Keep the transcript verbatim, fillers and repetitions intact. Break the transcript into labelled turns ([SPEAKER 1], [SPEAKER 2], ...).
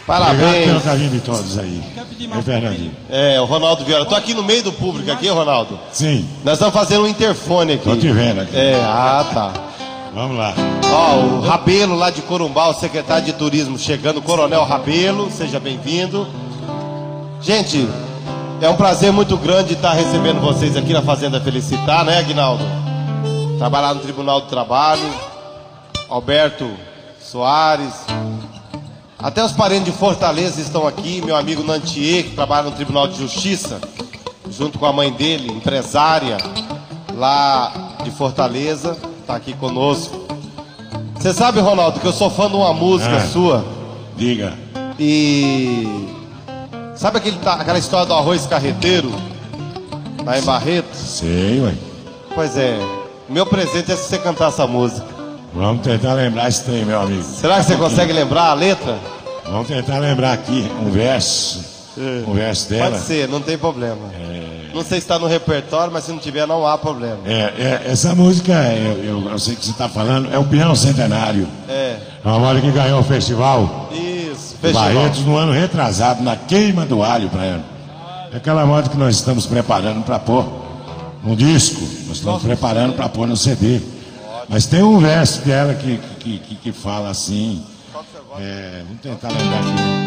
[SPEAKER 1] Parabéns.
[SPEAKER 2] Obrigado pelo carinho de todos aí. É, Fernandinho.
[SPEAKER 1] É, o Ronaldo Vieira. Tô aqui no meio do público aqui, Ronaldo.
[SPEAKER 2] Sim.
[SPEAKER 1] Nós estamos fazendo um interfone aqui.
[SPEAKER 2] Tô te vendo aqui.
[SPEAKER 1] É, ah, tá.
[SPEAKER 2] Vamos lá.
[SPEAKER 1] Ó, o Rabelo lá de Corumbá, o secretário de Turismo chegando, Coronel Rabelo, seja bem-vindo. Gente, é um prazer muito grande estar recebendo vocês aqui na Fazenda Felicitar, né, Aguinaldo? Trabalhar no Tribunal do Trabalho, Alberto Soares, até os parentes de Fortaleza estão aqui, meu amigo Nantier, que trabalha no Tribunal de Justiça, junto com a mãe dele, empresária, lá de Fortaleza, está aqui conosco. Você sabe, Ronaldo, que eu sou fã de uma música
[SPEAKER 2] Ah,
[SPEAKER 1] sua.
[SPEAKER 2] Diga.
[SPEAKER 1] E sabe aquele, aquela história do arroz carreteiro, lá em Barretos?
[SPEAKER 2] Sei, ué.
[SPEAKER 1] Pois é, meu presente é se você cantar essa música.
[SPEAKER 2] Vamos tentar lembrar esse trem, meu amigo.
[SPEAKER 1] Será que você consegue lembrar a letra?
[SPEAKER 2] Vamos tentar lembrar aqui um verso.
[SPEAKER 1] É.
[SPEAKER 2] Um verso dela.
[SPEAKER 1] Pode ser, não tem problema.
[SPEAKER 2] É,
[SPEAKER 1] Não sei se está no repertório, mas se não tiver, não há problema.
[SPEAKER 2] é, é, essa música, eu, eu, eu sei que você está falando, é o Peão Centenário.
[SPEAKER 1] É,
[SPEAKER 2] É uma música que ganhou o festival
[SPEAKER 1] isso,
[SPEAKER 2] de
[SPEAKER 1] festival.
[SPEAKER 2] Barretos no ano retrasado, na queima do alho para ela. É aquela moda que nós estamos preparando para pôr no disco, nós estamos preparando para pôr no C D. Mas tem um verso dela que, que, que, que fala assim, é, vamos tentar lembrar aqui.